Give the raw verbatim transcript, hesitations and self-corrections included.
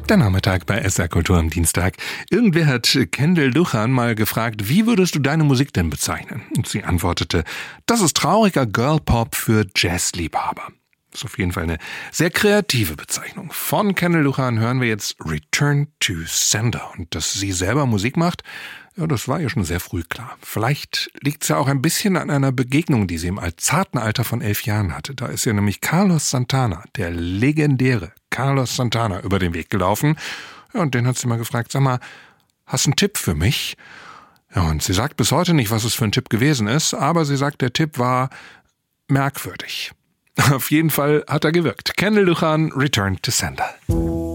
Der Nachmittag bei S R Kultur am Dienstag. Irgendwer hat Kendall Duchan mal gefragt, wie würdest du deine Musik denn bezeichnen? Und sie antwortete, das ist trauriger Girlpop für Jazzliebhaber. Das ist auf jeden Fall eine sehr kreative Bezeichnung. Von Kendall Duchan hören wir jetzt Return to Sender. Und dass sie selber Musik macht, ja, das war ja schon sehr früh klar. Vielleicht liegt es ja auch ein bisschen an einer Begegnung, die sie im zarten Alter von elf Jahren hatte. Da ist ja nämlich Carlos Santana, der legendäre Carlos Santana, über den Weg gelaufen. Ja, und den hat sie mal gefragt, sag mal, hast du einen Tipp für mich? Ja, und sie sagt bis heute nicht, was es für ein Tipp gewesen ist, aber sie sagt, der Tipp war merkwürdig. Auf jeden Fall hat er gewirkt. Kendall Duchan, Return to Sender.